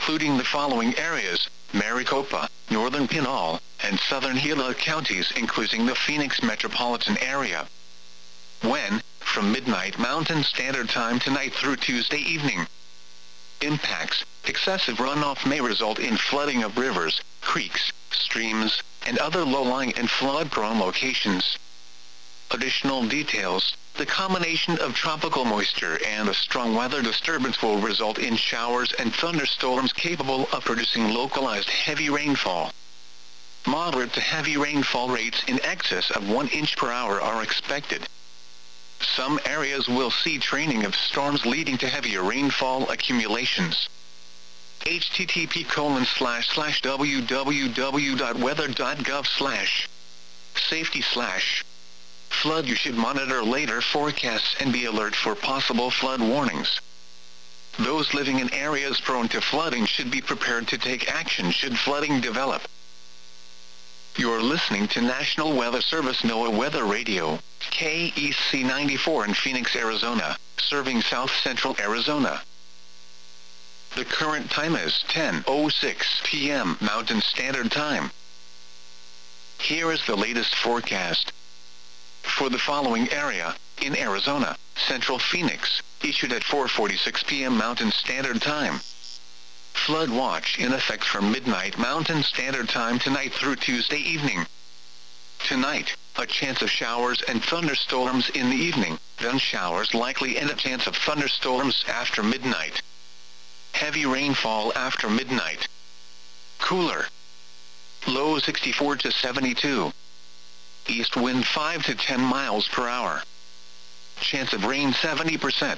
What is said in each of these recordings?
including the following areas: Maricopa, northern Pinal, and southern Gila counties including the Phoenix metropolitan area. When? From midnight Mountain Standard Time tonight through Tuesday evening. Impacts: excessive runoff may result in flooding of rivers, creeks, streams, and other low-lying and flood-prone locations. Additional details: the combination of tropical moisture and a strong weather disturbance will result in showers and thunderstorms capable of producing localized heavy rainfall. Moderate to heavy rainfall rates in excess of 1 inch per hour are expected. Some areas will see training of storms leading to heavier rainfall accumulations. http://www.weather.gov/safety/ flood. You should monitor later forecasts and be alert for possible flood warnings. Those living in areas prone to flooding should be prepared to take action should flooding develop. You're listening to National Weather Service NOAA Weather Radio, KEC 94 in Phoenix, Arizona, serving south central Arizona. The current time is 10:06 p.m. Mountain Standard Time. Here is the latest forecast. For the following area, in Arizona, Central Phoenix, issued at 4:46 p.m. Mountain Standard Time. Flood watch in effect from midnight Mountain Standard Time tonight through Tuesday evening. Tonight, a chance of showers and thunderstorms in the evening, then showers likely and a chance of thunderstorms after midnight. Heavy rainfall after midnight. Cooler. Low 64 to 72. East wind 5 to 10 miles per hour. Chance of rain 70%.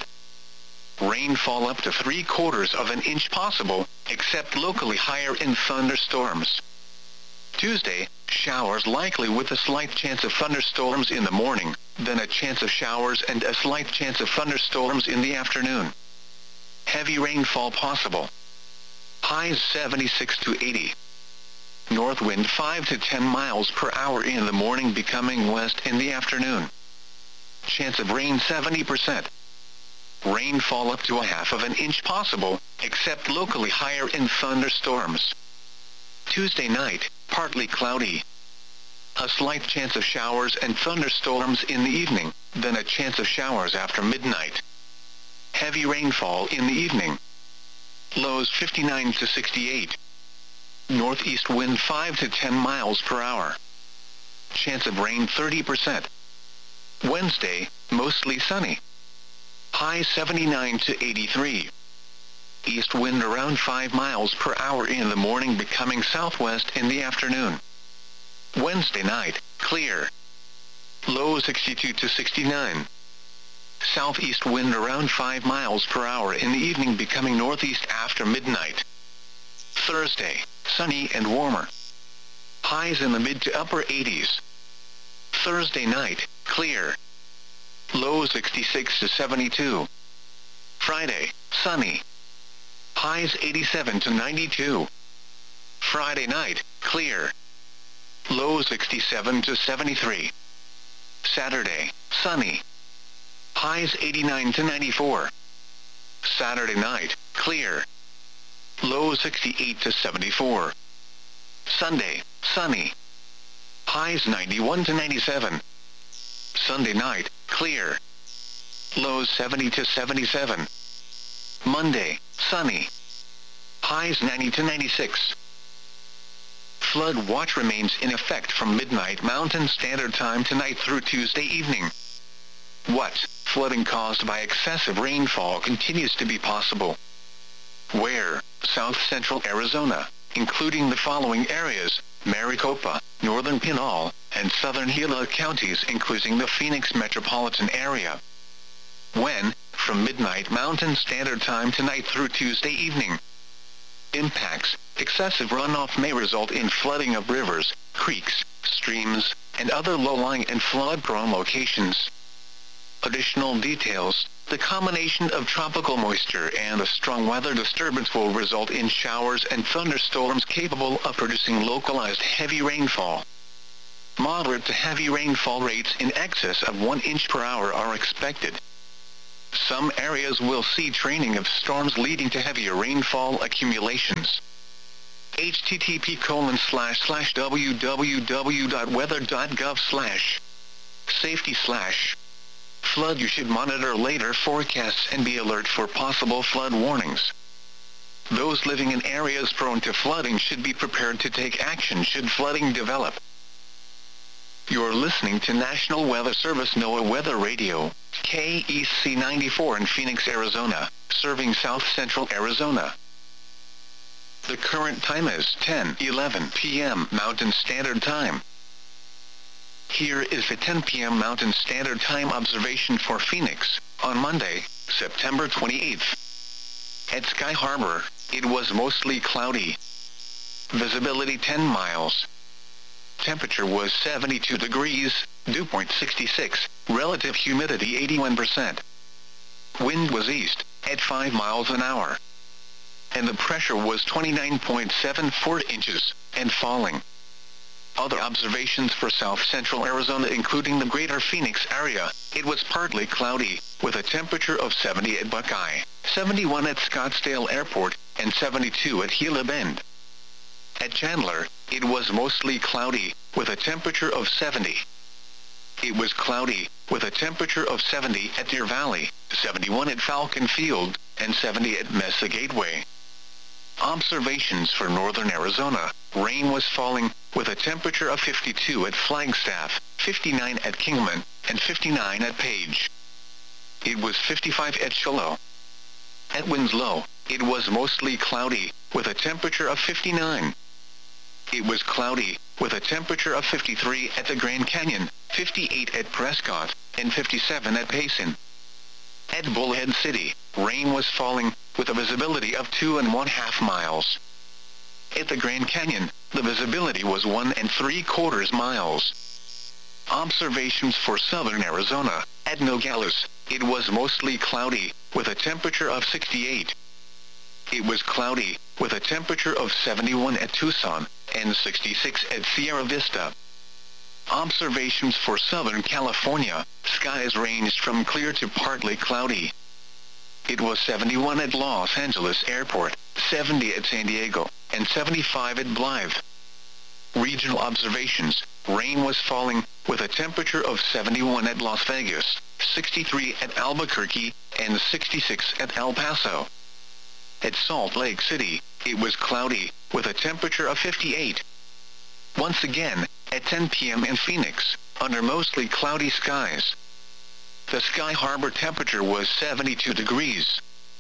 Rainfall up to 3/4 of an inch possible, except locally higher in thunderstorms. Tuesday, showers likely with a slight chance of thunderstorms in the morning, then a chance of showers and a slight chance of thunderstorms in the afternoon. Heavy rainfall possible. Highs 76 to 80. North wind 5 to 10 miles per hour in the morning, becoming west in the afternoon. Chance of rain 70%. Rainfall up to 1/2 of an inch possible, except locally higher in thunderstorms. Tuesday night, partly cloudy. A slight chance of showers and thunderstorms in the evening, then a chance of showers after midnight. Heavy rainfall in the evening. Lows 59 to 68. Northeast wind 5 to 10 miles per hour. Chance of rain 30%. Wednesday, mostly sunny. High 79 to 83. East wind around 5 miles per hour in the morning, becoming southwest in the afternoon. Wednesday night, clear. Low 62 to 69. Southeast wind around 5 miles per hour in the evening, becoming northeast after midnight. Thursday, sunny and warmer. Highs in the mid to upper 80s. Thursday night, clear. Low 66 to 72. Friday, sunny. Highs 87 to 92. Friday night, clear. Low 67 to 73. Saturday, sunny. Highs 89 to 94. Saturday night, clear. Low 68 to 74. Sunday, sunny. Highs 91 to 97. Sunday night, clear. Lows 70 to 77. Monday, sunny. Highs 90 to 96. Flood watch remains in effect from midnight Mountain Standard Time tonight through Tuesday evening. What? Flooding caused by excessive rainfall continues to be possible. Where? South central Arizona, including the following areas: Maricopa, northern Pinal, and southern Gila counties including the Phoenix metropolitan area. When? From midnight Mountain Standard Time tonight through Tuesday evening. Impacts: excessive runoff may result in flooding of rivers, creeks, streams, and other low-lying and flood-prone locations. Additional details: the combination of tropical moisture and a strong weather disturbance will result in showers and thunderstorms capable of producing localized heavy rainfall. Moderate to heavy rainfall rates in excess of 1 inch per hour are expected. Some areas will see training of storms leading to heavier rainfall accumulations. http://www.weather.gov/safety/flood. You should monitor later forecasts and be alert for possible flood warnings. Those living in areas prone to flooding should be prepared to take action should flooding develop. You're listening to National Weather Service NOAA Weather Radio, KEC 94 in Phoenix, Arizona, serving South Central Arizona. The current time is 10:11 p.m. Mountain Standard Time. Here is the 10 p.m. Mountain Standard Time observation for Phoenix, on Monday, September 28th. At Sky Harbor, it was mostly cloudy. Visibility 10 miles. Temperature was 72 degrees, dew point 66, relative humidity 81%. Wind was east, at 5 miles an hour. And the pressure was 29.74 inches, and falling. Other observations for South Central Arizona including the greater Phoenix area, it was partly cloudy, with a temperature of 70 at Buckeye, 71 at Scottsdale Airport, and 72 at Gila Bend. At Chandler, it was mostly cloudy, with a temperature of 70. It was cloudy, with a temperature of 70 at Deer Valley, 71 at Falcon Field, and 70 at Mesa Gateway. Observations for northern Arizona, rain was falling, with a temperature of 52 at Flagstaff, 59 at Kingman, and 59 at Page. It was 55 at Shiloh. At Winslow, it was mostly cloudy, with a temperature of 59. It was cloudy, with a temperature of 53 at the Grand Canyon, 58 at Prescott, and 57 at Payson. At Bullhead City, rain was falling, with a visibility of 2.5 miles. At the Grand Canyon, the visibility was 1 3/4 miles. Observations for southern Arizona, at Nogales, it was mostly cloudy, with a temperature of 68. It was cloudy, with a temperature of 71 at Tucson, and 66 at Sierra Vista. Observations for Southern California, skies ranged from clear to partly cloudy. It was 71 at Los Angeles Airport, 70 at San Diego, and 75 at Blythe. Regional observations, rain was falling, with a temperature of 71 at Las Vegas, 63 at Albuquerque, and 66 at El Paso. At Salt Lake City, it was cloudy, with a temperature of 58. Once again, at 10 p.m. in Phoenix, under mostly cloudy skies. The Sky Harbor temperature was 72 degrees.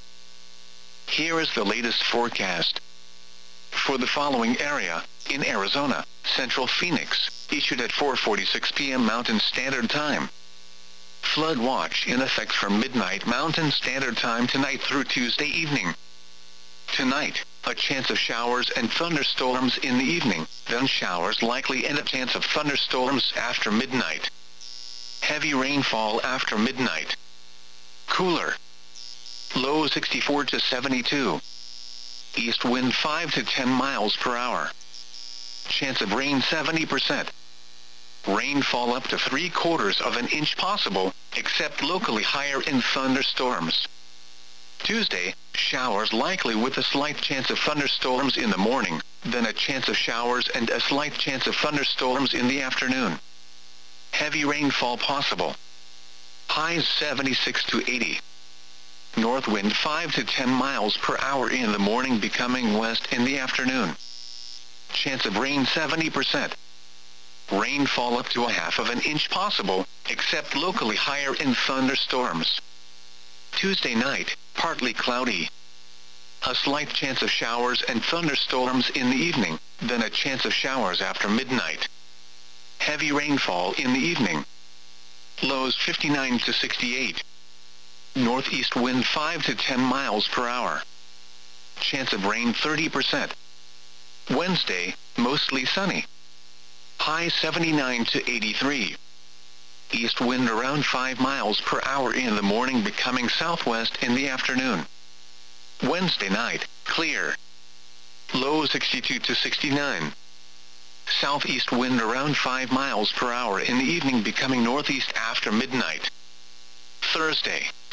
Here is the latest forecast. For the following area, in Arizona, Central Phoenix, issued at 4:46 p.m. Mountain Standard Time. Flood watch in effect from midnight Mountain Standard Time tonight through Tuesday evening. Tonight, a chance of showers and thunderstorms in the evening, then showers likely and a chance of thunderstorms after midnight. Heavy rainfall after midnight. Cooler. Low 64 to 72. East wind 5 to 10 miles per hour. Chance of rain 70%. Rainfall up to 3/4 of an inch possible, except locally higher in thunderstorms. Tuesday, showers likely with a slight chance of thunderstorms in the morning, then a chance of showers and a slight chance of thunderstorms in the afternoon. Heavy rainfall possible. Highs 76 to 80. North wind 5 to 10 miles per hour in the morning, becoming west in the afternoon. Chance of rain 70%. Rainfall up to 1/2 of an inch possible, except locally higher in thunderstorms. Tuesday night, partly cloudy. A slight chance of showers and thunderstorms in the evening, then a chance of showers after midnight. Heavy rainfall in the evening. Lows 59 to 68. Northeast wind 5 to 10 miles per hour. Chance of rain 30%. Wednesday, mostly sunny. High 79 to 83. East wind around 5 miles per hour in the morning, becoming southwest in the afternoon. Wednesday night, clear. Low 62 to 69. Southeast wind around 5 miles per hour in the evening, becoming northeast after midnight. Thursday,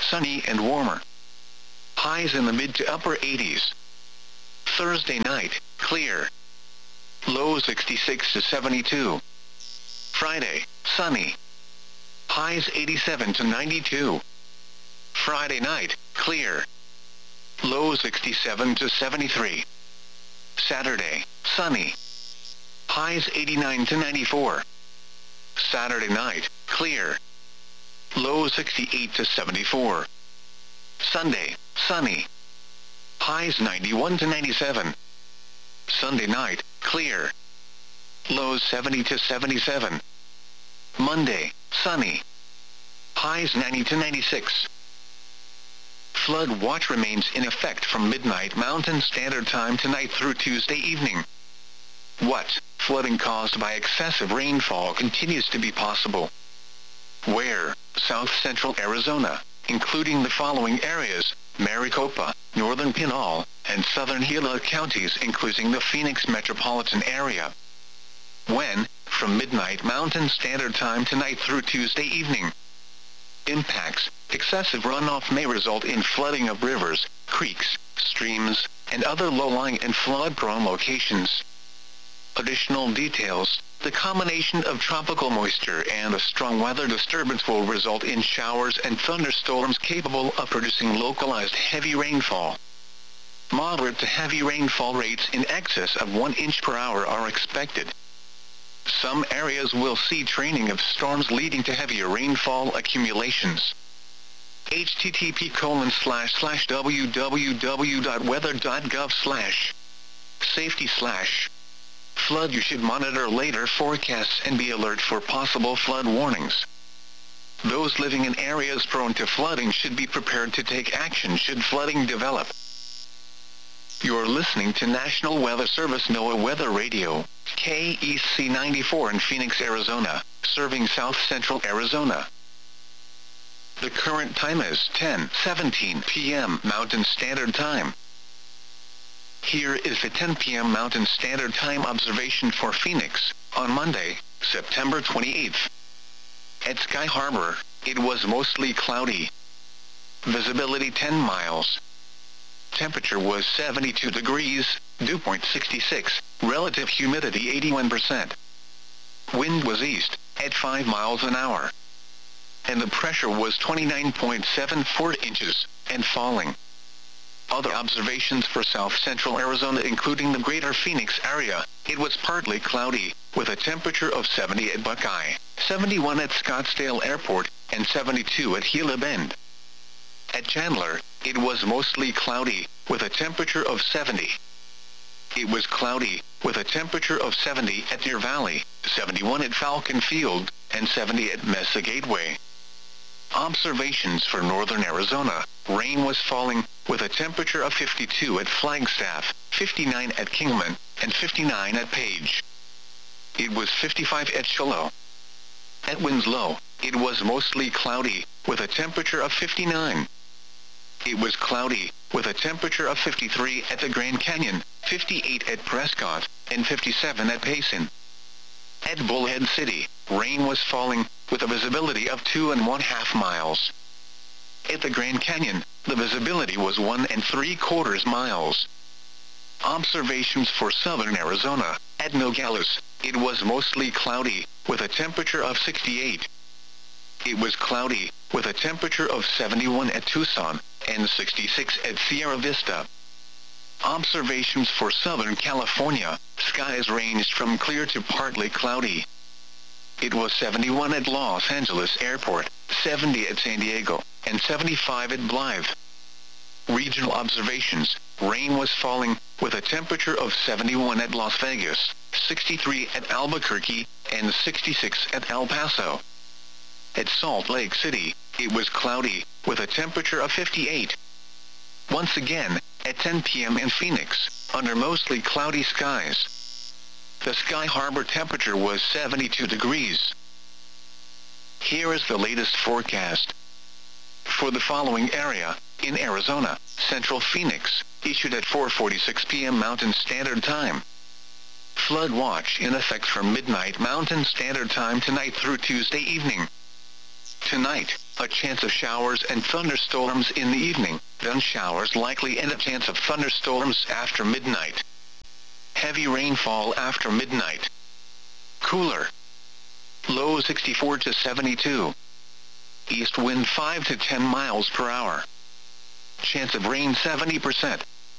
sunny and warmer. Highs in the mid to upper 80s. Thursday night, clear. Low 66 to 72. Friday, sunny. Highs 87 to 92. Friday night, clear. Low 67 to 73. Saturday, sunny. Highs 89 to 94. Saturday night, clear. Low 68 to 74. Sunday, sunny. Highs 91 to 97. Sunday night, clear. Lows 70 to 77. Monday, sunny. Highs 90 to 96. Flood watch remains in effect from midnight Mountain Standard Time tonight through Tuesday evening. What? Flooding caused by excessive rainfall continues to be possible. Where? South central Arizona, including the following areas: Maricopa, northern Pinal, and southern Gila counties including the Phoenix metropolitan area. When? From midnight Mountain Standard Time tonight through Tuesday evening. Impacts: excessive runoff may result in flooding of rivers, creeks, streams, and other low-lying and flood-prone locations. Additional details: the combination of tropical moisture and a strong weather disturbance will result in showers and thunderstorms capable of producing localized heavy rainfall. Moderate to heavy rainfall rates in excess of 1 inch per hour are expected. Some areas will see training of storms leading to heavier rainfall accumulations. http://www.weather.gov/safety/ flood. You should monitor later forecasts and be alert for possible flood warnings. Those living in areas prone to flooding should be prepared to take action should flooding develop. You're listening to National Weather Service NOAA Weather Radio, KEC 94 in Phoenix, Arizona, serving south central Arizona. The current time is 10:17 p.m. Mountain Standard Time. Here is the 10 p.m. Mountain Standard Time observation for Phoenix, on Monday, September 28th. At Sky Harbor, it was mostly cloudy. Visibility 10 miles. Temperature was 72 degrees, dew point 66, relative humidity 81%. Wind was east, at 5 miles an hour. And the pressure was 29.74 inches, and falling. Other observations for south central Arizona including the greater Phoenix area: it was partly cloudy, with a temperature of 70 at Buckeye, 71 at Scottsdale Airport, and 72 at Gila Bend. At Chandler, it was mostly cloudy, with a temperature of 70. It was cloudy, with a temperature of 70 at Deer Valley, 71 at Falcon Field, and 70 at Mesa Gateway. Observations for northern Arizona: rain was falling, with a temperature of 52 at Flagstaff, 59 at Kingman, and 59 at Page. It was 55 at Shiloh. At Winslow, it was mostly cloudy, with a temperature of 59. It was cloudy, with a temperature of 53 at the Grand Canyon, 58 at Prescott, and 57 at Payson. At Bullhead City, rain was falling, with a visibility of 2.5 miles. At the Grand Canyon, the visibility was 1 3/4 miles. Observations for southern Arizona: at Nogales, it was mostly cloudy, with a temperature of 68. It was cloudy, with a temperature of 71 at Tucson, and 66 at Sierra Vista. Observations for Southern California: skies ranged from clear to partly cloudy. It was 71 at Los Angeles Airport, 70 at San Diego, and 75 at Blythe. Regional observations: rain was falling, with a temperature of 71 at Las Vegas, 63 at Albuquerque, and 66 at El Paso. At Salt Lake City, it was cloudy, with a temperature of 58. Once again, at 10 p.m. in Phoenix, under mostly cloudy skies. The Sky Harbor temperature was 72 degrees. Here is the latest forecast. For the following area, in Arizona, Central Phoenix, issued at 4:46 p.m. Mountain Standard Time. Flood watch in effect from midnight Mountain Standard Time tonight through Tuesday evening. Tonight, a chance of showers and thunderstorms in the evening, then showers likely and a chance of thunderstorms after midnight. Heavy rainfall after midnight. Cooler. Low 64 to 72. East wind 5 to 10 miles per hour. Chance of rain 70%.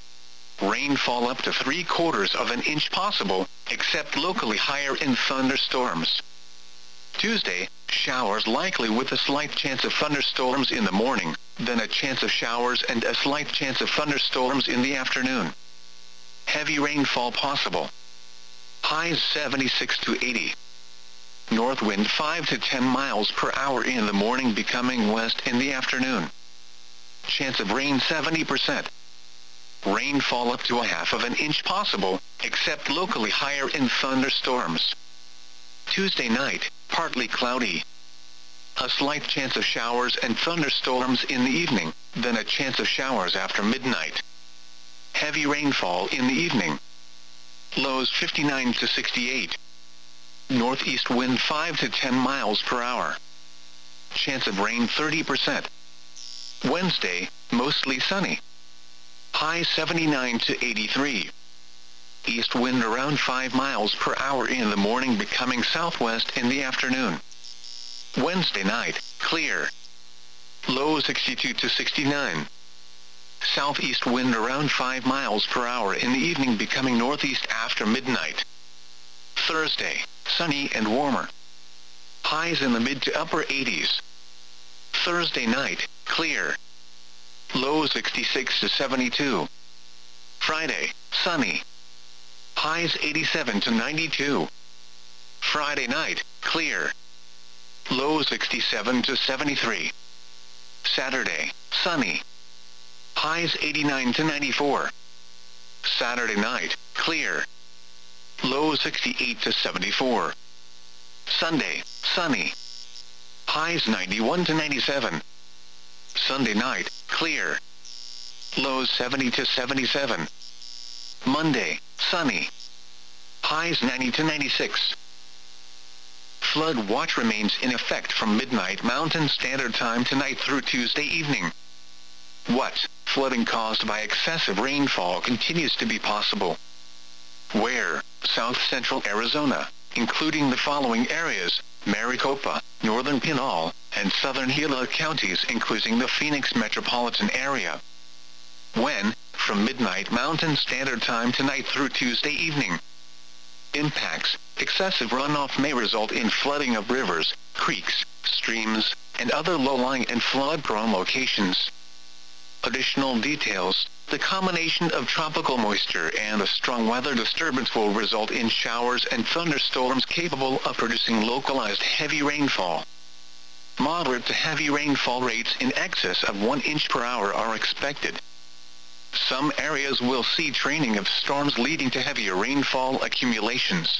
Rainfall up to 3/4 of an inch possible, except locally higher in thunderstorms. Tuesday, showers likely with a slight chance of thunderstorms in the morning, then a chance of showers and a slight chance of thunderstorms in the afternoon. Heavy rainfall possible. Highs 76 to 80. North wind 5 to 10 miles per hour in the morning, becoming west in the afternoon. Chance of rain 70%. Rainfall up to 1/2 of an inch possible, except locally higher in thunderstorms. Tuesday night, partly cloudy. A slight chance of showers and thunderstorms in the evening, then a chance of showers after midnight. Heavy rainfall in the evening. Lows 59 to 68. Northeast wind 5 to 10 miles per hour. Chance of rain 30%. Wednesday, mostly sunny. High 79 to 83. East wind around 5 miles per hour in the morning, becoming southwest in the afternoon. Wednesday night, clear. Low 62 to 69. Southeast wind around 5 miles per hour in the evening, becoming northeast after midnight. Thursday, sunny and warmer. Highs in the mid to upper 80s. Thursday night, clear. Low 66 to 72. Friday, sunny. Highs 87 to 92. Friday night, clear. Low 67 to 73. Saturday, sunny. Highs 89 to 94. Saturday night, clear. Low 68 to 74. Sunday, sunny. Highs 91 to 97. Sunday night, clear. Lows 70 to 77. Monday, sunny. Highs 90 to 96. Flood watch remains in effect from midnight Mountain Standard Time tonight through Tuesday evening. What? Flooding caused by excessive rainfall continues to be possible. Where? South central Arizona, including the following areas: Maricopa, northern Pinal, and southern Gila counties, including the Phoenix metropolitan area. When? From midnight Mountain Standard Time tonight through Tuesday evening. Impacts: excessive runoff may result in flooding of rivers, creeks, streams, and other low-lying and flood-prone locations. Additional details: the combination of tropical moisture and a strong weather disturbance will result in showers and thunderstorms capable of producing localized heavy rainfall. Moderate to heavy rainfall rates in excess of 1 inch per hour are expected. Some areas will see training of storms leading to heavier rainfall accumulations.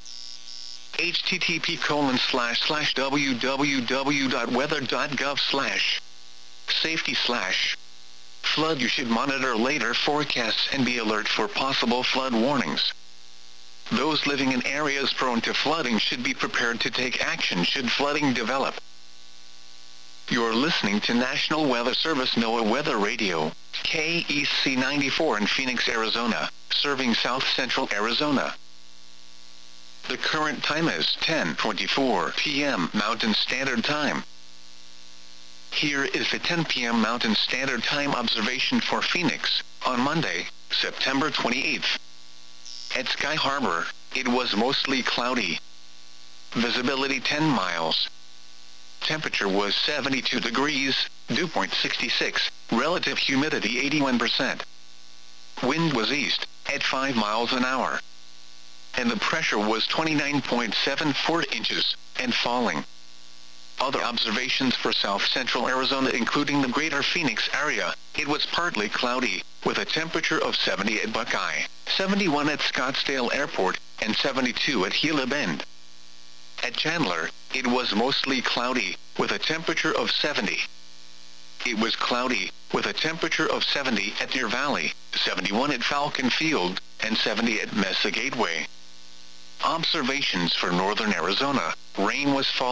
http://www.weather.gov/safety/flood. You should monitor later forecasts and be alert for possible flood warnings. Those living in areas prone to flooding should be prepared to take action should flooding develop. You're listening to National Weather Service NOAA Weather Radio, KEC 94 in Phoenix, Arizona, serving South Central Arizona. The current time is 10:24 p.m. Mountain Standard Time. Here is the 10 p.m. Mountain Standard Time observation for Phoenix, on Monday, September 28th. At Sky Harbor, it was mostly cloudy. Visibility 10 miles. Temperature was 72 degrees, dew point 66, relative humidity 81%. Wind was east, at 5 miles an hour. And the pressure was 29.74 inches, and falling. Other observations for South Central Arizona, including the greater Phoenix area: it was partly cloudy, with a temperature of 70 at Buckeye, 71 at Scottsdale Airport, and 72 at Gila Bend. At Chandler, it was mostly cloudy, with a temperature of 70. It was cloudy, with a temperature of 70 at Deer Valley, 71 at Falcon Field, and 70 at Mesa Gateway. Observations for northern Arizona: rain was falling,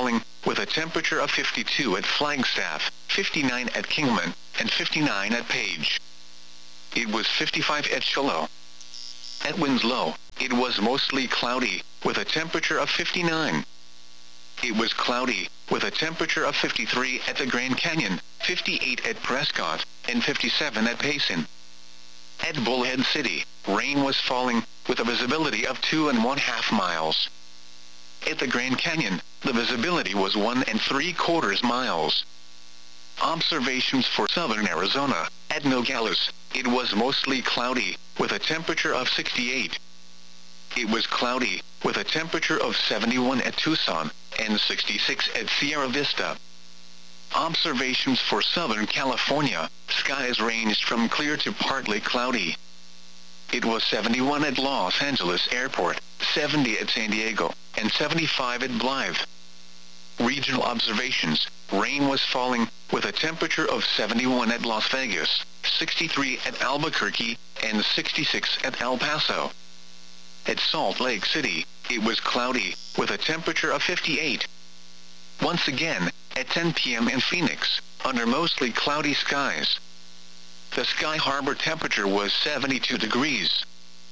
with a temperature of 52 at Flagstaff, 59 at Kingman, and 59 at Page. It was 55 at Shiloh. At Winslow, it was mostly cloudy, with a temperature of 59. It was cloudy, with a temperature of 53 at the Grand Canyon, 58 at Prescott, and 57 at Payson. At Bullhead City, rain was falling, with a visibility of 2.5 miles. At the Grand Canyon, the visibility was 1 3/4 miles. Observations for southern Arizona. At Nogales, it was mostly cloudy, with a temperature of 68. It was cloudy, with a temperature of 71 at Tucson, and 66 at Sierra Vista. Observations for Southern California. Skies ranged from clear to partly cloudy. It was 71 at Los Angeles Airport, 70 at San Diego, and 75 at Blythe. Regional observations. Rain was falling, with a temperature of 71 at Las Vegas, 63 at Albuquerque, and 66 at El Paso. At Salt Lake City, it was cloudy, with a temperature of 58. Once again, at 10 p.m. in Phoenix, under mostly cloudy skies. The Sky Harbor temperature was 72 degrees.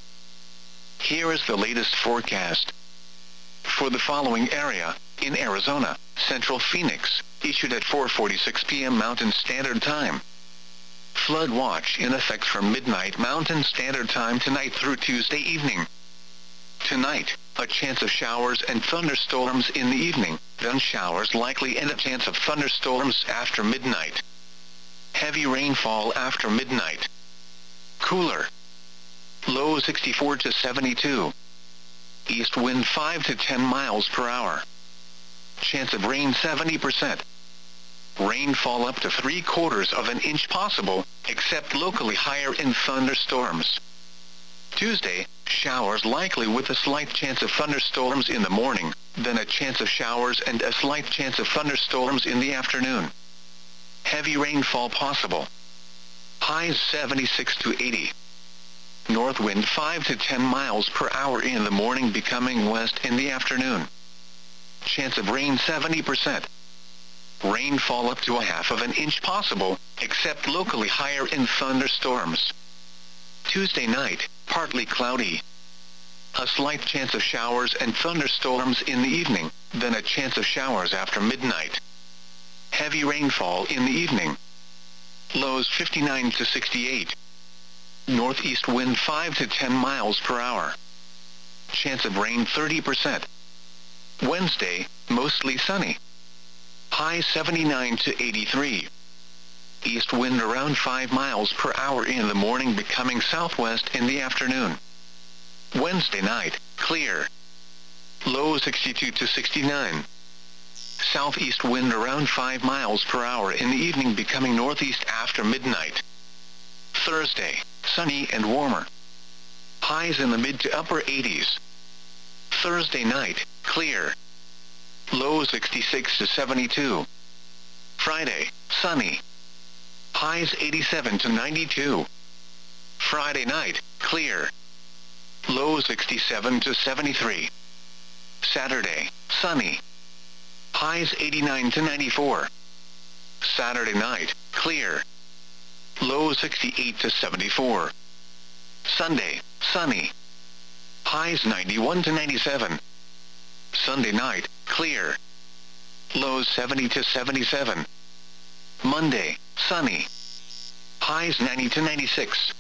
Here is the latest forecast. For the following area, in Arizona, Central Phoenix, issued at 4:46 p.m. Mountain Standard Time. Flood watch in effect from midnight Mountain Standard Time tonight through Tuesday evening. Tonight, a chance of showers and thunderstorms in the evening, then showers likely and a chance of thunderstorms after midnight. Heavy rainfall after midnight. Cooler. Low 64 to 72. East wind 5 to 10 miles per hour. Chance of rain 70%. Rainfall up to 3/4 of an inch possible, except locally higher in thunderstorms. Tuesday, showers likely with a slight chance of thunderstorms in the morning, then a chance of showers and a slight chance of thunderstorms in the afternoon. Heavy rainfall possible. Highs 76 to 80. North wind 5 to 10 miles per hour in the morning, becoming west in the afternoon. Chance of rain 70%. Rainfall up to 1/2 of an inch possible, except locally higher in thunderstorms. Tuesday night, partly cloudy. A slight chance of showers and thunderstorms in the evening, then a chance of showers after midnight. Heavy rainfall in the evening. Lows 59 to 68. Northeast wind 5 to 10 miles per hour. Chance of rain 30%. Wednesday, mostly sunny. High 79 to 83. East wind around 5 miles per hour in the morning, becoming southwest in the afternoon. Wednesday night, clear. Low 62 to 69. Southeast wind around 5 miles per hour in the evening, becoming northeast after midnight. Thursday, sunny and warmer. Highs in the mid to upper 80s. Thursday night, clear. Low 66 to 72. Friday, sunny. Highs 87 to 92. Friday night, clear. Low 67 to 73. Saturday, sunny. Highs 89 to 94. Saturday night, clear. Low 68 to 74. Sunday, sunny. Highs 91 to 97. Sunday night, clear. Lows 70 to 77. Monday, sunny. Highs 90 to 96.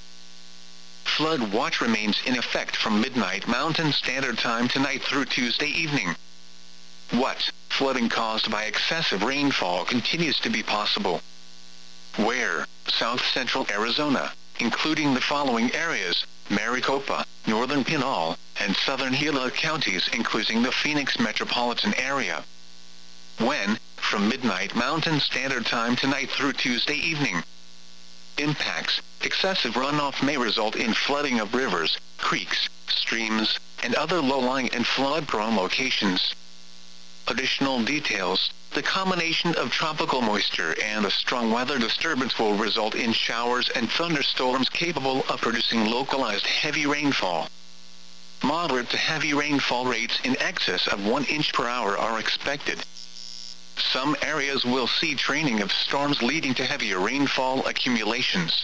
Flood watch remains in effect from midnight Mountain Standard Time tonight through Tuesday evening. What? Flooding caused by excessive rainfall continues to be possible. Where? South central Arizona, including the following areas: Maricopa, northern Pinal, and southern Gila counties, including the Phoenix metropolitan area. When? From midnight Mountain Standard Time tonight through Tuesday evening. Impacts: excessive runoff may result in flooding of rivers, creeks, streams, and other low-lying and flood-prone locations. Additional details: the combination of tropical moisture and a strong weather disturbance will result in showers and thunderstorms capable of producing localized heavy rainfall. Moderate to heavy rainfall rates in excess of 1 inch per hour are expected. Some areas will see training of storms leading to heavier rainfall accumulations.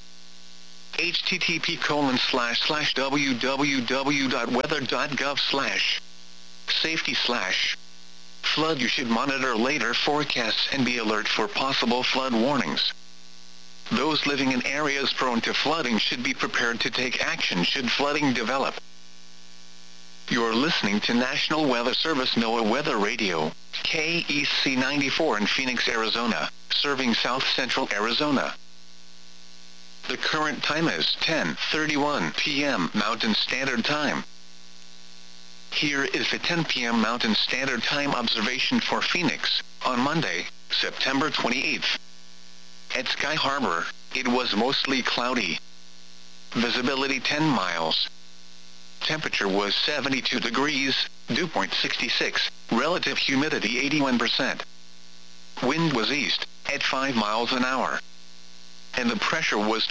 http://www.weather.gov/safety/flood. You should monitor later forecasts and be alert for possible flood warnings. Those living in areas prone to flooding should be prepared to take action should flooding develop. You're listening to National Weather Service NOAA Weather Radio, KEC 94 in Phoenix, Arizona, serving South Central Arizona. The current time is 10:31 p.m. Mountain Standard Time. Here is the 10 p.m. Mountain Standard Time observation for Phoenix, on Monday, September 28th. At Sky Harbor, it was mostly cloudy. Visibility 10 miles. Temperature was 72 degrees, dew point 66, relative humidity 81%. Wind was east, at 5 miles an hour. And the pressure was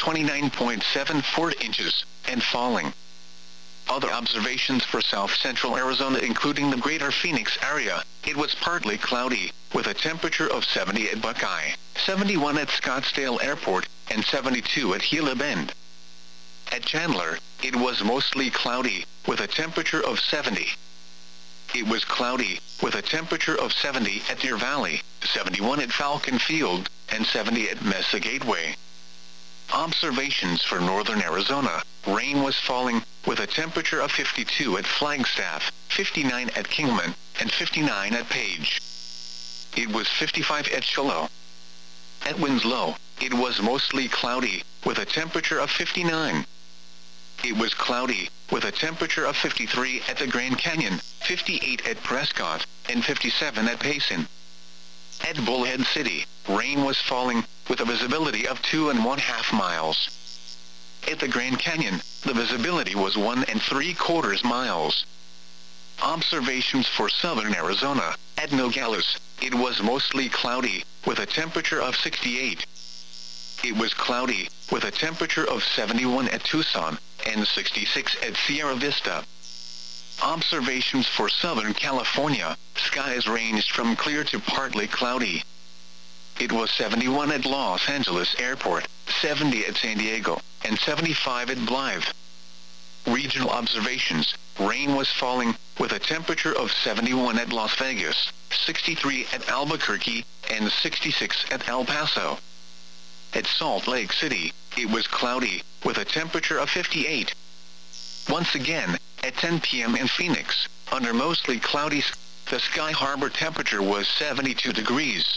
29.74 inches, and falling. Other observations for South Central Arizona including the greater Phoenix area, it was partly cloudy, with a temperature of 70 at Buckeye, 71 at Scottsdale Airport, and 72 at Gila Bend. At Chandler, it was mostly cloudy, with a temperature of 70. It was cloudy, with a temperature of 70 at Deer Valley, 71 at Falcon Field, and 70 at Mesa Gateway. Observations for northern Arizona, rain was falling, with a temperature of 52 at Flagstaff, 59 at Kingman, and 59 at Page. It was 55 at Shiloh. At Winslow, it was mostly cloudy, with a temperature of 59. It was cloudy, with a temperature of 53 at the Grand Canyon, 58 at Prescott, and 57 at Payson. At Bullhead City, rain was falling, with a visibility of 2.5 miles. At the Grand Canyon, the visibility was 1 3/4 miles. Observations for southern Arizona, at Nogales, it was mostly cloudy, with a temperature of 68. It was cloudy, with a temperature of 71 at Tucson, and 66 at Sierra Vista. Observations for Southern California, skies ranged from clear to partly cloudy. It was 71 at Los Angeles Airport, 70 at San Diego, and 75 at Blythe. Regional observations, rain was falling, with a temperature of 71 at Las Vegas, 63 at Albuquerque, and 66 at El Paso. At Salt Lake City, it was cloudy, with a temperature of 58. Once again, at 10 p.m. in Phoenix, under mostly cloudy skies, the Sky Harbor temperature was 72 degrees.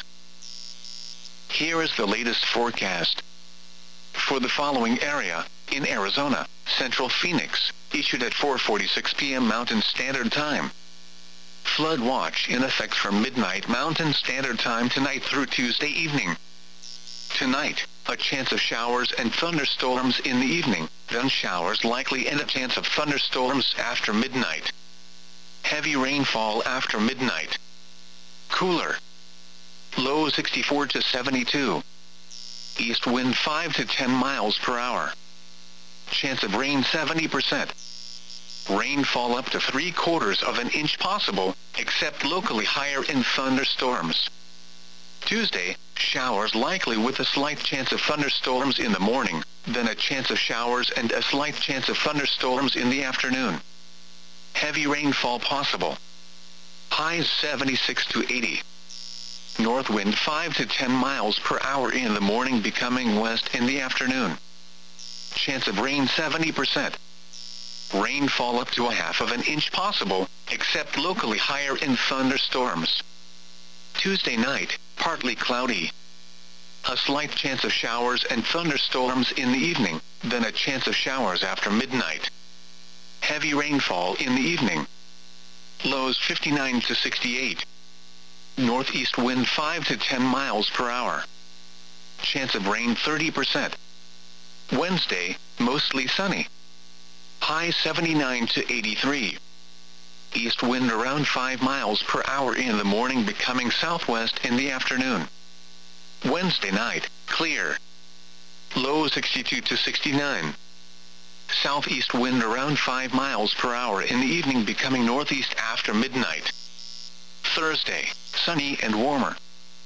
Here is the latest forecast. For the following area, in Arizona, Central Phoenix, issued at 4:46 p.m. Mountain Standard Time. Flood watch in effect from midnight Mountain Standard Time tonight through Tuesday evening. Tonight, a chance of showers and thunderstorms in the evening, then showers likely and a chance of thunderstorms after midnight. Heavy rainfall after midnight. Cooler. Low 64 to 72. East wind 5 to 10 miles per hour. Chance of rain 70%. Rainfall up to 3/4 of an inch possible, except locally higher in thunderstorms. Tuesday, showers likely with a slight chance of thunderstorms in the morning, then a chance of showers and a slight chance of thunderstorms in the afternoon. Heavy rainfall possible. Highs 76 to 80. North wind 5 to 10 miles per hour in the morning, becoming west in the afternoon. Chance of rain 70%. Rainfall up to 1/2 of an inch possible, except locally higher in thunderstorms. Tuesday night, partly cloudy. A slight chance of showers and thunderstorms in the evening, then a chance of showers after midnight. Heavy rainfall in the evening. Lows 59 to 68. Northeast wind 5 to 10 miles per hour. Chance of rain 30%. Wednesday, mostly sunny. High 79 to 83. East wind around 5 miles per hour in the morning, becoming southwest in the afternoon. Wednesday night, clear. Low 62 to 69. Southeast wind around 5 miles per hour in the evening, becoming northeast after midnight. Thursday, sunny and warmer.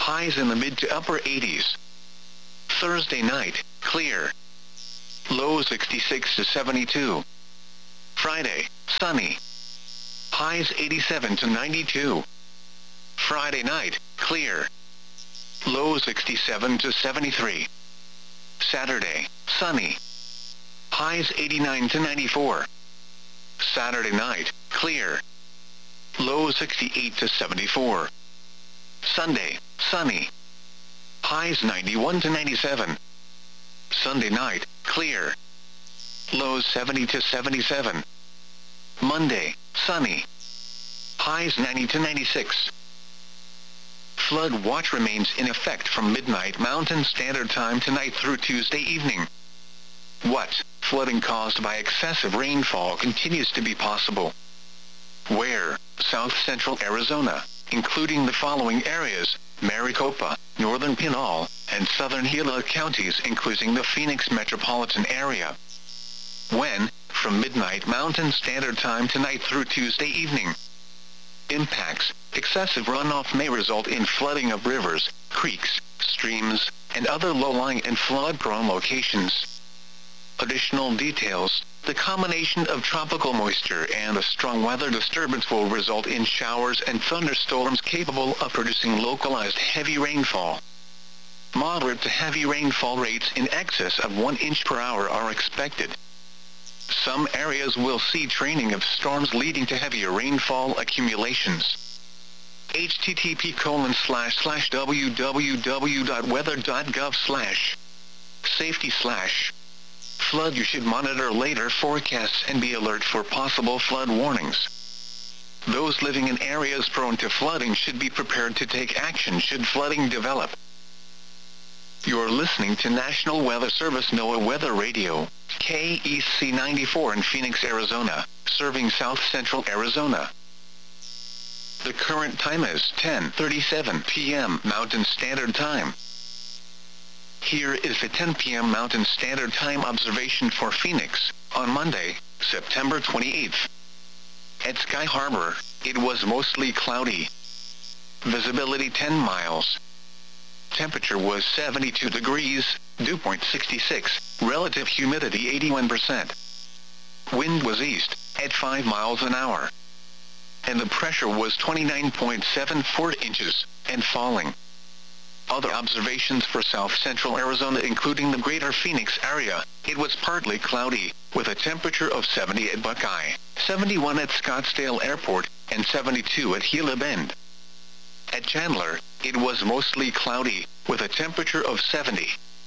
Highs in the mid to upper 80s. Thursday night, clear. Low 66 to 72. Friday, sunny. Highs 87 to 92. Friday night, clear. Low 67 to 73. Saturday, sunny. Highs 89 to 94. Saturday night, clear. Low 68 to 74. Sunday, sunny. Highs 91 to 97. Sunday night, clear. Lows 70 to 77. Monday, sunny. Highs 90 to 96. Flood watch remains in effect from midnight Mountain Standard Time tonight through Tuesday evening. What? Flooding caused by excessive rainfall continues to be possible. Where? South central Arizona, including the following areas: Maricopa, northern Pinal, and southern Gila counties including the Phoenix metropolitan area. When? From midnight Mountain Standard Time tonight through Tuesday evening. Impacts: excessive runoff may result in flooding of rivers, creeks, streams, and other low-lying and flood-prone locations. Additional details: the combination of tropical moisture and a strong weather disturbance will result in showers and thunderstorms capable of producing localized heavy rainfall. Moderate to heavy rainfall rates in excess of 1 inch per hour are expected. Some areas will see training of storms leading to heavier rainfall accumulations. http://www.weather.gov/safety/ flood. You should monitor later forecasts and be alert for possible flood warnings. Those living in areas prone to flooding should be prepared to take action should flooding develop. You're listening to National Weather Service NOAA Weather Radio, KEC 94 in Phoenix, Arizona, serving south central Arizona. The current time is 10:37 p.m. Mountain Standard Time. Here is the 10 p.m. Mountain Standard Time observation for Phoenix, on Monday, September 28th. At Sky Harbor, it was mostly cloudy. Visibility 10 miles. Temperature was 72 degrees, dew point 66, relative humidity 81%. Wind was east, at 5 miles an hour. And the pressure was 29.74 inches, and falling. Other observations for south central Arizona including the greater Phoenix area: it was partly cloudy, with a temperature of 70 at Buckeye, 71 at Scottsdale Airport, and 72 at Gila Bend. At Chandler, it was mostly cloudy, with a temperature of 70.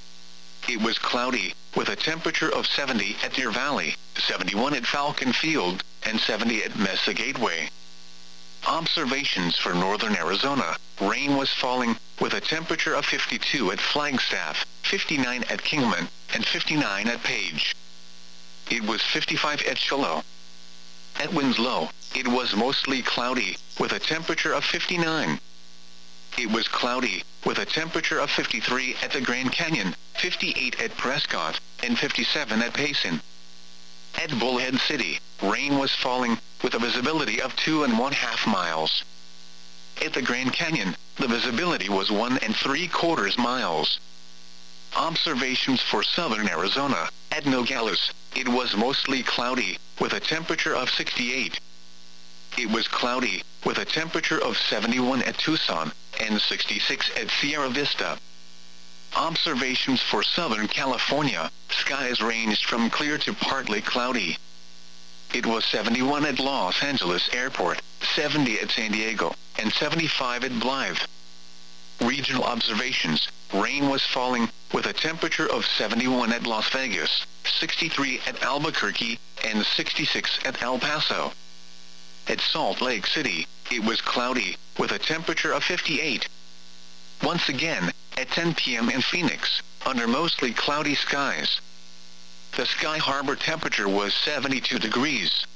It was cloudy, with a temperature of 70 at Deer Valley, 71 at Falcon Field, and 70 at Mesa Gateway. Observations for northern Arizona: rain was falling, with a temperature of 52 at Flagstaff, 59 at Kingman, and 59 at Page. It was 55 at Shiloh. At Winslow, it was mostly cloudy, with a temperature of 59. It was cloudy, with a temperature of 53 at the Grand Canyon, 58 at Prescott, and 57 at Payson. At Bullhead City, rain was falling, with a visibility of 2.5 miles. At the Grand Canyon, the visibility was 1.75 miles. Observations for southern Arizona: at Nogales, it was mostly cloudy, with a temperature of 68. It was cloudy, with a temperature of 71 at Tucson, and 66 at Sierra Vista. Observations for Southern California: skies ranged from clear to partly cloudy. It was 71 at Los Angeles Airport, 70 at San Diego, and 75 at Blythe. Regional observations: rain was falling, with a temperature of 71 at Las Vegas, 63 at Albuquerque, and 66 at El Paso. At Salt Lake City, it was cloudy, with a temperature of 58. Once again, at 10 p.m. in Phoenix, under mostly cloudy skies. The Sky Harbor temperature was 72 degrees.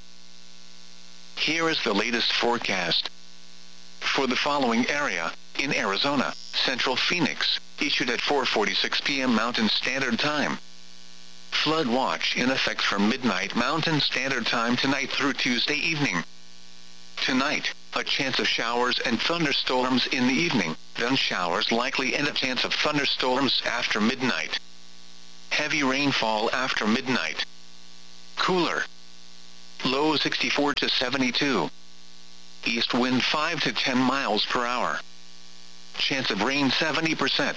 Here is the latest forecast. For the following area, in Arizona, Central Phoenix, issued at 4:46 p.m. Mountain Standard Time. Flood watch in effect from midnight Mountain Standard Time tonight through Tuesday evening. Tonight, a chance of showers and thunderstorms in the evening, then showers likely and a chance of thunderstorms after midnight. Heavy rainfall after midnight. Cooler. Low 64 to 72. East wind 5 to 10 miles per hour. Chance of rain 70%.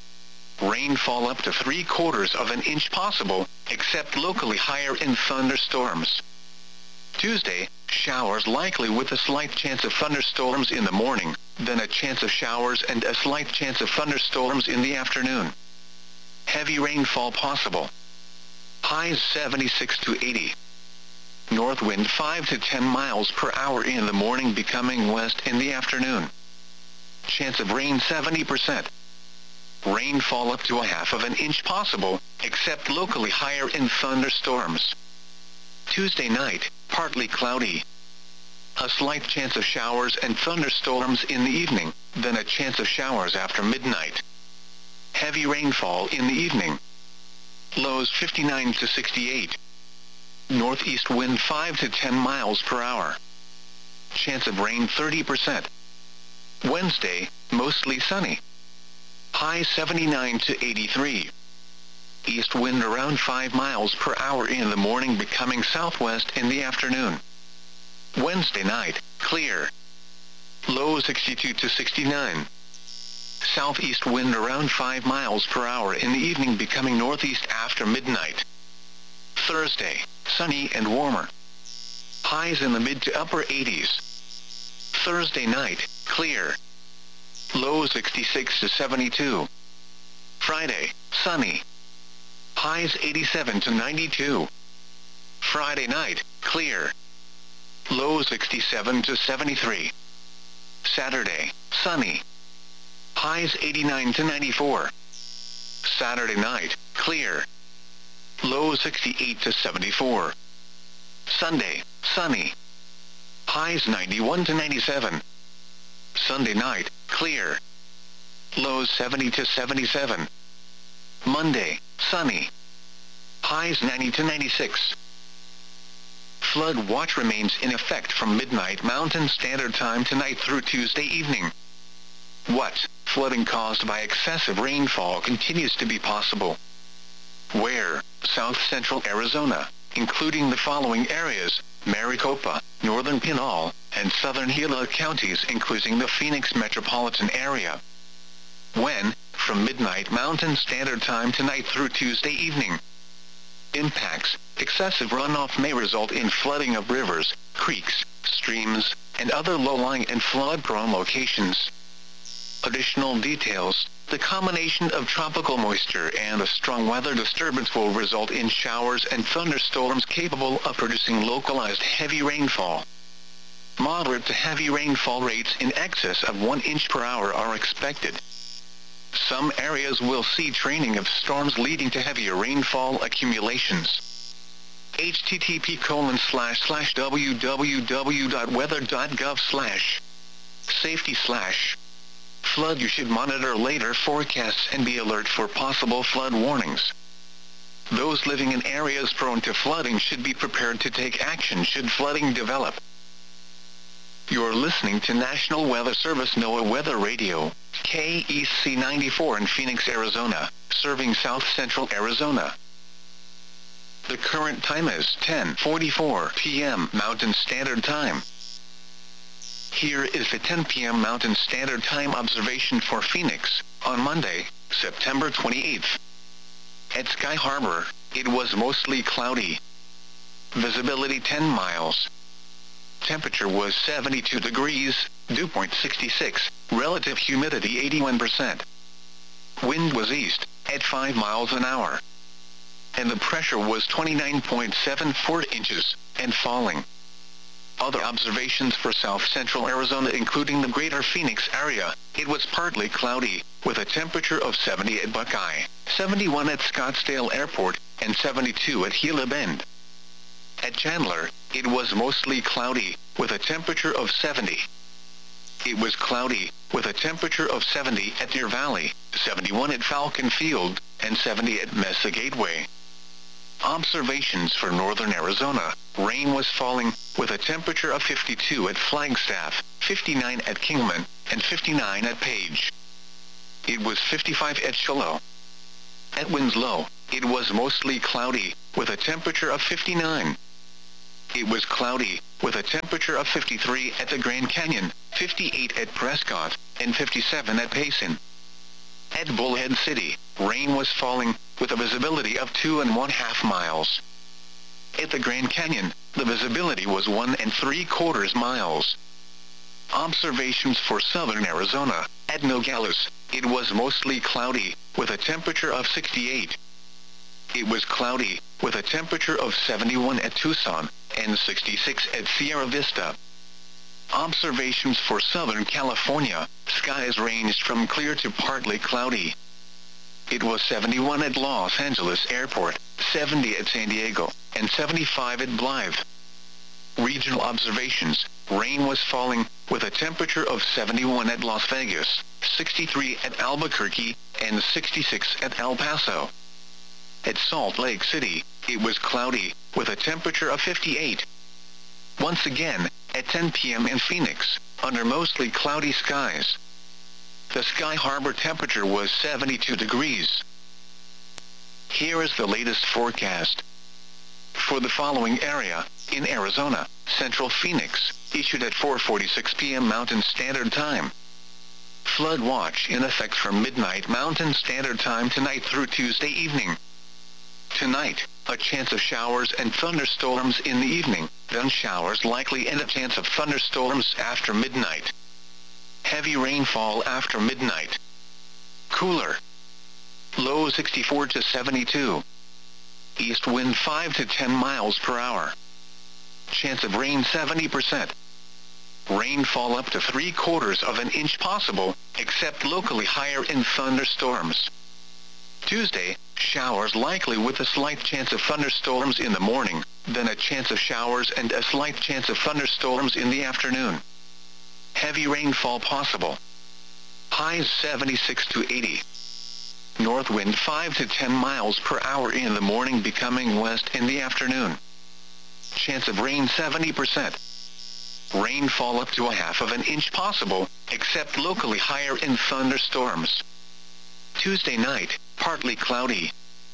Rainfall up to 3/4 of an inch possible, except locally higher in thunderstorms. Tuesday, showers likely with a slight chance of thunderstorms in the morning, then a chance of showers and a slight chance of thunderstorms in the afternoon. Heavy rainfall possible. Highs 76 to 80. North wind 5 to 10 miles per hour in the morning, becoming west in the afternoon. Chance of rain 70%. Rainfall up to 1/2 of an inch possible, except locally higher in thunderstorms. Tuesday night, partly cloudy. A slight chance of showers and thunderstorms in the evening, then a chance of showers after midnight. Heavy rainfall in the evening. Lows 59 to 68. Northeast wind 5 to 10 miles per hour. Chance of rain 30%. Wednesday, mostly sunny. High 79 to 83. East wind around 5 miles per hour in the morning, becoming southwest in the afternoon. Wednesday night, clear. Low 62 to 69. Southeast wind around 5 miles per hour in the evening, becoming northeast after midnight. Thursday, sunny and warmer. Highs in the mid to upper 80s. Thursday night, clear. Low 66 to 72. Friday, sunny. Highs 87 to 92. Friday night, clear. Low 67 to 73. Saturday, sunny. Highs 89 to 94. Saturday night, clear. Low 68 to 74. Sunday, sunny. Highs 91 to 97. Sunday night, clear. Lows 70 to 77. Monday, sunny. Highs 90 to 96. Flood watch remains in effect from midnight Mountain Standard Time tonight through Tuesday evening. What? Flooding caused by excessive rainfall continues to be possible. Where? South central Arizona, including the following areas: Maricopa, northern Pinal, and southern Gila counties, including the Phoenix metropolitan area. When? From midnight Mountain Standard Time tonight through Tuesday evening. Impacts: excessive runoff may result in flooding of rivers, creeks, streams, and other low-lying and flood-prone locations. Additional details: the combination of tropical moisture and a strong weather disturbance will result in showers and thunderstorms capable of producing localized heavy rainfall. Moderate to heavy rainfall rates in excess of 1 inch per hour are expected. Some areas will see training of storms leading to heavier rainfall accumulations. http://www.weather.gov/safety/ flood. You should monitor later forecasts and be alert for possible flood warnings. Those living in areas prone to flooding should be prepared to take action should flooding develop. You're listening to National Weather Service NOAA Weather Radio, KEC 94 in Phoenix, Arizona, serving South Central Arizona. The current time is 10:44 p.m. Mountain Standard Time. Here is the 10 p.m. Mountain Standard Time observation for Phoenix, on Monday, September 28th. At Sky Harbor, it was mostly cloudy. Visibility 10 miles. Temperature was 72 degrees, dew point 66, relative humidity 81%. Wind was east, at 5 miles an hour. And the pressure was 29.74 inches, and falling. Other observations for South Central Arizona, including the greater Phoenix area: it was partly cloudy, with a temperature of 70 at Buckeye, 71 at Scottsdale Airport, and 72 at Gila Bend. At Chandler, it was mostly cloudy, with a temperature of 70. It was cloudy, with a temperature of 70 at Deer Valley, 71 at Falcon Field, and 70 at Mesa Gateway. Observations for northern Arizona: rain was falling, with a temperature of 52 at Flagstaff, 59 at Kingman, and 59 at Page. it was 55 at Shiloh. At Winslow, it was mostly cloudy, with a temperature of 59. It was cloudy, with a temperature of 53 at the Grand Canyon, 58 at Prescott, and 57 at Payson. At Bullhead City, rain was falling, with a visibility of 2.5 miles. At the Grand Canyon, the visibility was 1 3/4 miles. Observations for southern Arizona. At Nogales, it was mostly cloudy, with a temperature of 68. It was cloudy, with a temperature of 71 at Tucson, and 66 at Sierra Vista. Observations for Southern California. Skies ranged from clear to partly cloudy. It was 71 at Los Angeles Airport, 70 at San Diego, and 75 at Blythe. Regional observations. Rain was falling, with a temperature of 71 at Las Vegas, 63 at Albuquerque, and 66 at El Paso. At Salt Lake City, it was cloudy, with a temperature of 58. Once again, at 10 p.m. in Phoenix, under mostly cloudy skies. The Sky Harbor temperature was 72 degrees. Here is the latest forecast. For the following area, in Arizona, Central Phoenix, issued at 4:46 p.m. Mountain Standard Time. Flood watch in effect from midnight Mountain Standard Time tonight through Tuesday evening. Tonight, a chance of showers and thunderstorms in the evening, then showers likely and a chance of thunderstorms after midnight. Heavy rainfall after midnight. Cooler. Low 64 to 72. East wind 5 to 10 miles per hour. Chance of rain 70%. Rainfall up to 3/4 inch possible, except locally higher in thunderstorms. Tuesday, showers likely with a slight chance of thunderstorms in the morning, then a chance of showers and a slight chance of thunderstorms in the afternoon. Heavy rainfall possible. Highs 76 to 80. North wind 5 to 10 miles per hour in the morning, becoming west in the afternoon. Chance of rain 70%. Rainfall up to 1/2 inch possible, except locally higher in thunderstorms. Tuesday night, partly cloudy.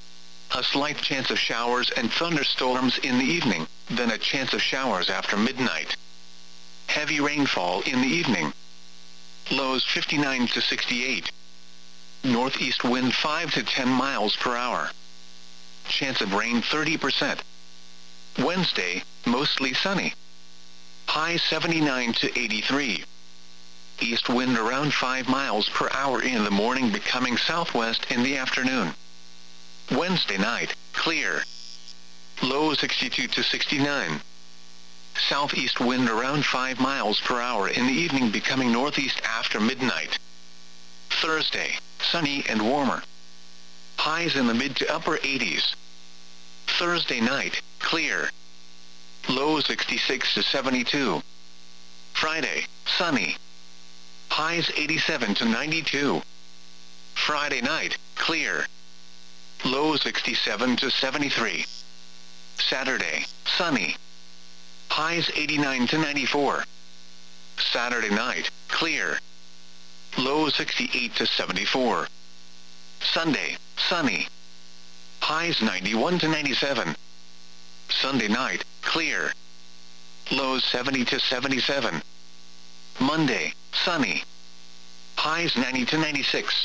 A slight chance of showers and thunderstorms in the evening, then a chance of showers after midnight. Heavy rainfall in the evening. Lows 59 to 68. Northeast wind 5 to 10 miles per hour. Chance of rain 30%. Wednesday, mostly sunny. High 79 to 83. East wind around 5 miles per hour in the morning, becoming southwest in the afternoon. Wednesday night, clear. Low 62 to 69. Southeast wind around 5 miles per hour in the evening, becoming northeast after midnight. Thursday, sunny and warmer. Highs in the mid to upper 80s. Thursday night, clear. Low 66 to 72. Friday, sunny. Highs 87 to 92. Friday night, clear. Low 67 to 73. Saturday, sunny. Highs 89 to 94. Saturday night, clear. Low 68 to 74. Sunday, sunny. Highs 91 to 97. Sunday night, clear. Lows 70 to 77. Monday, sunny. Highs 90 to 96.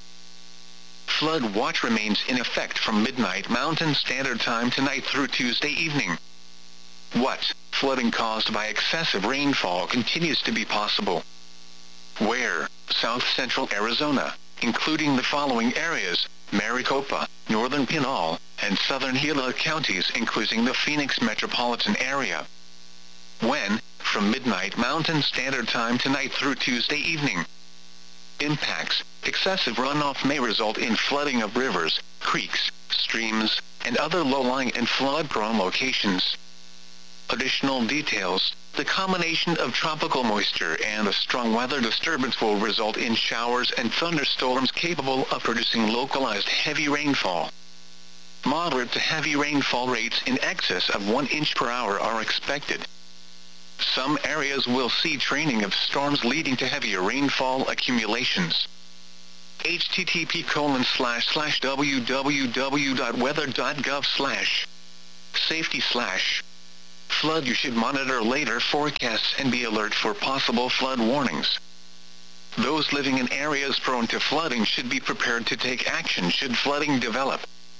Flood watch remains in effect from midnight Mountain Standard Time tonight through Tuesday evening. What? Flooding caused by excessive rainfall continues to be possible. Where? South central Arizona, including the following areas: Maricopa, northern Pinal, and southern Gila counties, including the Phoenix metropolitan area. When? From midnight Mountain Standard Time tonight through Tuesday evening. Impacts: excessive runoff may result in flooding of rivers, creeks, streams, and other low-lying and flood-prone locations. Additional details: the combination of tropical moisture and a strong weather disturbance will result in showers and thunderstorms capable of producing localized heavy rainfall. Moderate to heavy rainfall rates in excess of 1 inch per hour are expected. Some areas will see training of storms leading to heavier rainfall accumulations. http://www.weather.gov/safety/flood. You should monitor later forecasts and be alert for possible flood warnings. Those living in areas prone to flooding should be prepared to take action should flooding develop.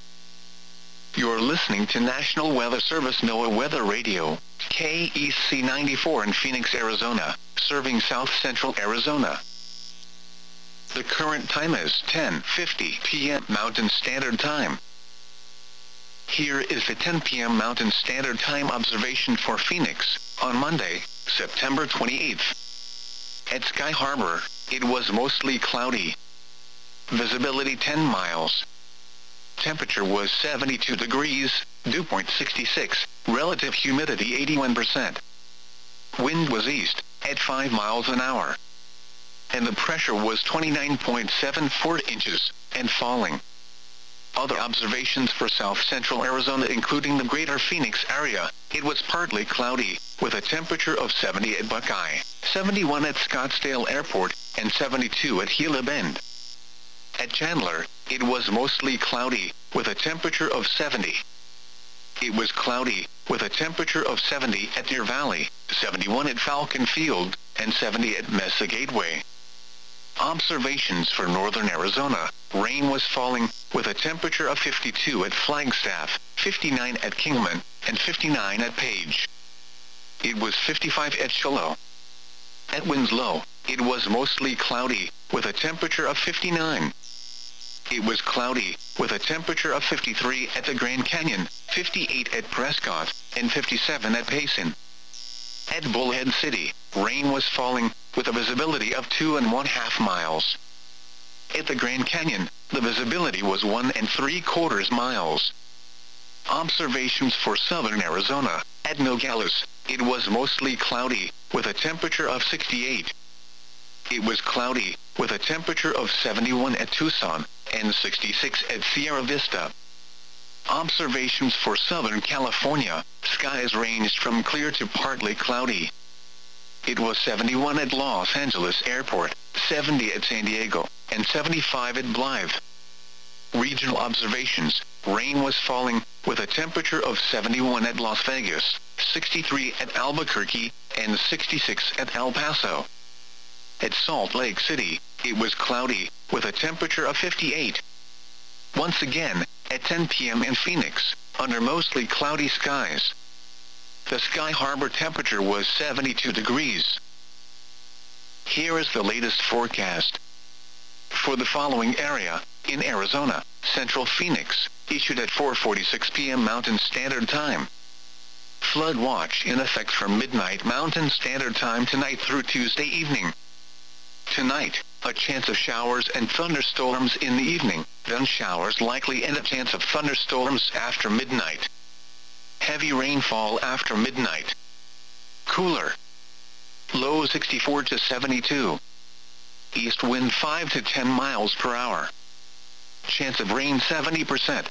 You're listening to National Weather Service NOAA Weather Radio, KEC 94 in Phoenix, Arizona, serving south-central Arizona. The current time is 10:50 p.m. Mountain Standard Time. Here is the 10 p.m. Mountain Standard Time observation for Phoenix, on Monday, September 28th. At Sky Harbor, it was mostly cloudy. Visibility 10 miles. Temperature was 72 degrees, dew point 66, relative humidity 81%. Wind was east, at 5 miles an hour. And the pressure was 29.74 inches, and falling. Other observations for south-central Arizona including the greater Phoenix area, it was partly cloudy, with a temperature of 70 at Buckeye, 71 at Scottsdale Airport, and 72 at Gila Bend. At Chandler, it was mostly cloudy, with a temperature of 70. It was cloudy, with a temperature of 70 at Deer Valley, 71 at Falcon Field, and 70 at Mesa Gateway. Observations for northern Arizona, rain was falling, with a temperature of 52 at Flagstaff, 59 at Kingman, and 59 at Page. It was 55 at Shiloh. At Winslow, it was mostly cloudy, with a temperature of 59. It was cloudy, with a temperature of 53 at the Grand Canyon, 58 at Prescott, and 57 at Payson. At Bullhead City, rain was falling, with a visibility of 2.5 miles. At the Grand Canyon, the visibility was 1 3/4 miles. Observations for southern Arizona, at Nogales, it was mostly cloudy, with a temperature of 68. It was cloudy, with a temperature of 71 at Tucson, and 66 at Sierra Vista. Observations for Southern California, skies ranged from clear to partly cloudy. It was 71 at Los Angeles Airport, 70 at San Diego, and 75 at Blythe. Regional observations, rain was falling, with a temperature of 71 at Las Vegas, 63 at Albuquerque, and 66 at El Paso. At Salt Lake City, it was cloudy, with a temperature of 58. Once again, at 10 p.m. in Phoenix, under mostly cloudy skies. The Sky Harbor temperature was 72 degrees. Here is the latest forecast. For the following area, in Arizona, Central Phoenix, issued at 4:46 p.m. Mountain Standard Time. Flood watch in effect from midnight Mountain Standard Time tonight through Tuesday evening. Tonight, a chance of showers and thunderstorms in the evening, then showers likely and a chance of thunderstorms after midnight. Heavy rainfall after midnight. Cooler. Low 64 to 72. East wind 5 to 10 miles per hour. Chance of rain 70%.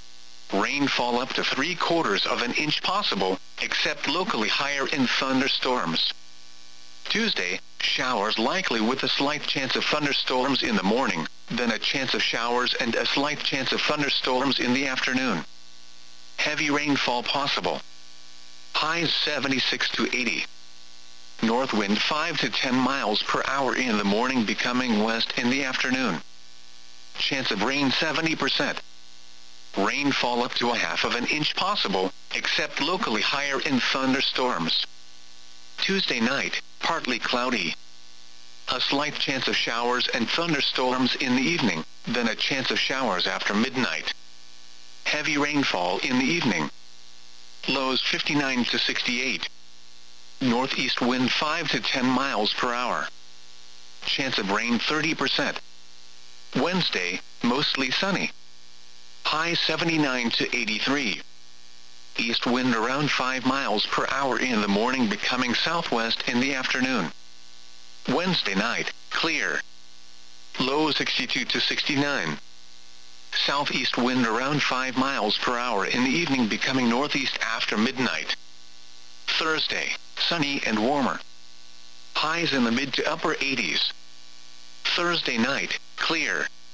Rainfall up to 3/4 of an inch possible, except locally higher in thunderstorms. Tuesday, showers likely with a slight chance of thunderstorms in the morning, then a chance of showers and a slight chance of thunderstorms in the afternoon. Heavy rainfall possible. Highs 76 to 80. North wind 5 to 10 miles per hour in the morning, becoming west in the afternoon. Chance of rain 70%. Rainfall up to 1/2 of an inch possible, except locally higher in thunderstorms. Tuesday night, partly cloudy. A slight chance of showers and thunderstorms in the evening, then a chance of showers after midnight. Heavy rainfall in the evening. Lows 59 to 68. Northeast wind 5 to 10 miles per hour. Chance of rain 30%. Wednesday, mostly sunny. High 79 to 83. East wind around 5 miles per hour in the morning, becoming southwest in the afternoon. Wednesday night, clear. Low 62 to 69. Southeast wind around 5 miles per hour in the evening, becoming northeast after midnight. Thursday, sunny and warmer. Highs in the mid to upper 80s. Thursday night, clear.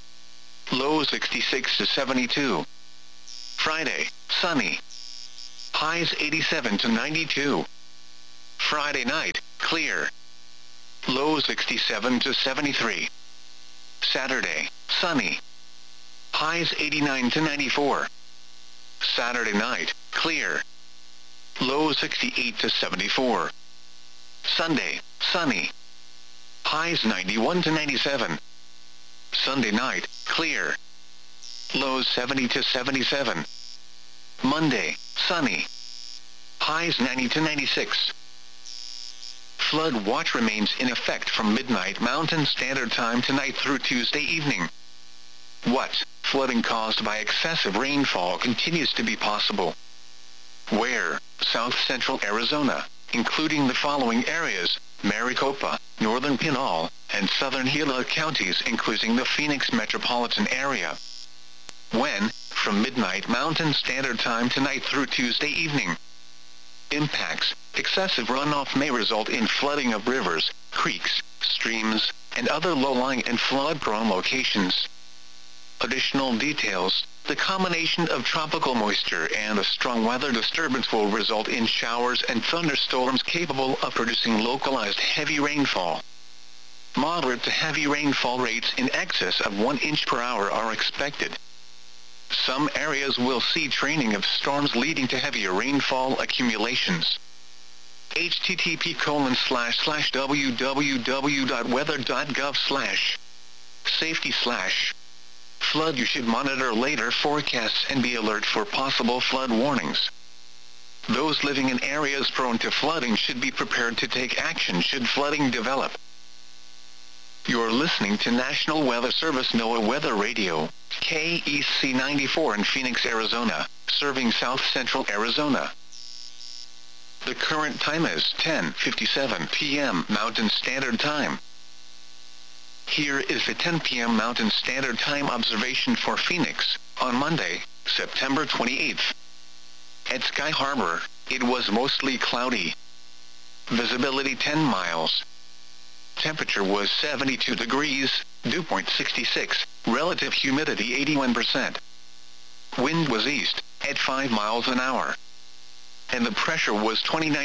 Low 66 to 72. Friday, sunny. Highs 87 to 92. Friday night, clear. Low 67 to 73. Saturday, sunny. Highs 89 to 94. Saturday night, clear. Low 68 to 74. Sunday, sunny. Highs 91 to 97. Sunday night, clear. Lows 70 to 77. Monday, sunny. Highs 90 to 96. Flood watch remains in effect from midnight Mountain Standard Time tonight through Tuesday evening. What? Flooding caused by excessive rainfall continues to be possible. Where? South Central Arizona, including the following areas: Maricopa, Northern Pinal, and Southern Gila counties, including the Phoenix metropolitan area. When? From midnight Mountain Standard Time tonight through Tuesday evening. Impacts: excessive runoff may result in flooding of rivers, creeks, streams, and other low-lying and flood-prone locations. Additional details: the combination of tropical moisture and a strong weather disturbance will result in showers and thunderstorms capable of producing localized heavy rainfall. Moderate to heavy rainfall rates in excess of 1 inch per hour are expected. Some areas will see training of storms leading to heavier rainfall accumulations. http://www.weather.gov/safety/ flood. You should monitor later forecasts and be alert for possible flood warnings. Those living in areas prone to flooding should be prepared to take action should flooding develop. You're listening to National Weather Service NOAA Weather Radio, KEC 94 in Phoenix, Arizona, serving South Central Arizona. The current time is 10:57 p.m. Mountain Standard Time. Here is the 10 p.m. Mountain Standard Time observation for Phoenix, on Monday, September 28th. At Sky Harbor, it was mostly cloudy. Visibility 10 miles. Temperature was 72 degrees, dew point 66, relative humidity 81%. Wind was east, at 5 miles an hour. And the pressure was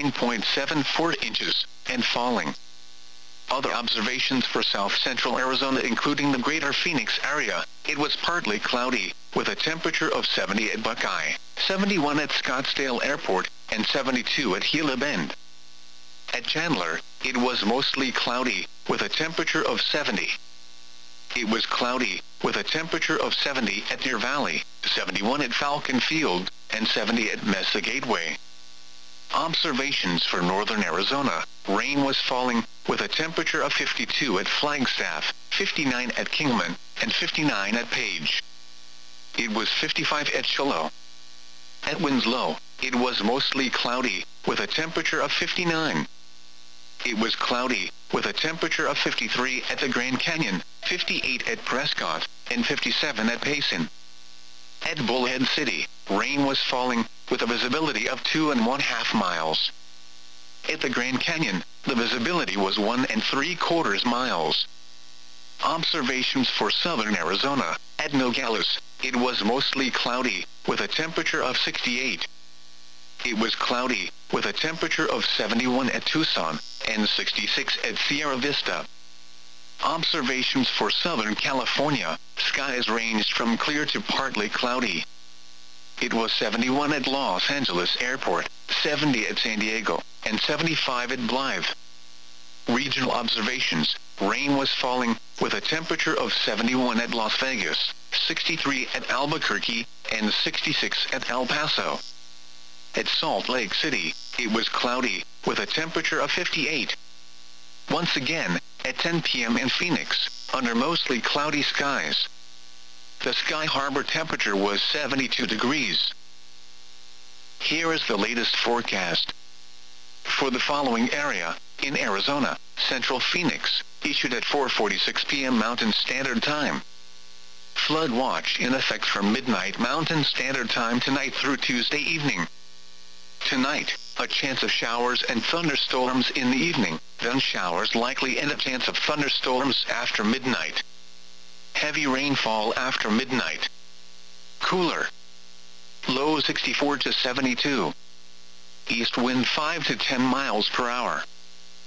29.74 inches, and falling. Other observations for South Central Arizona, including the greater Phoenix area: it was partly cloudy, with a temperature of 70 at Buckeye, 71 at Scottsdale Airport, and 72 at Gila Bend. At Chandler, it was mostly cloudy, with a temperature of 70. It was cloudy, with a temperature of 70 at Deer Valley, 71 at Falcon Field, and 70 at Mesa Gateway. Observations for northern Arizona: rain was falling, with a temperature of 52 at Flagstaff, 59 at Kingman, and 59 at Page. It was 55 at Shiloh. At Winslow, it was mostly cloudy, with a temperature of 59. It was cloudy, with a temperature of 53 at the Grand Canyon, 58 at Prescott, and 57 at Payson. At Bullhead City, rain was falling, with a visibility of 2.5 miles. At the Grand Canyon, the visibility was 1.75 miles. Observations for southern Arizona: at Nogales, it was mostly cloudy, with a temperature of 68. It was cloudy, with a temperature of 71 at Tucson, and 66 at Sierra Vista. Observations for Southern California: skies ranged from clear to partly cloudy. It was 71 at Los Angeles Airport, 70 at San Diego, and 75 at Blythe. Regional observations: rain was falling, with a temperature of 71 at Las Vegas, 63 at Albuquerque, and 66 at El Paso. At Salt Lake City, it was cloudy, with a temperature of 58. Once again, at 10 p.m. in Phoenix, under mostly cloudy skies. The Sky Harbor temperature was 72 degrees. Here is the latest forecast. For the following area, in Arizona, Central Phoenix, issued at 4:46 p.m. Mountain Standard Time. Flood watch in effect from midnight Mountain Standard Time tonight through Tuesday evening. Tonight, a chance of showers and thunderstorms in the evening, then showers likely and a chance of thunderstorms after midnight. Heavy rainfall after midnight. Cooler. Low 64 to 72. East wind 5 to 10 miles per hour.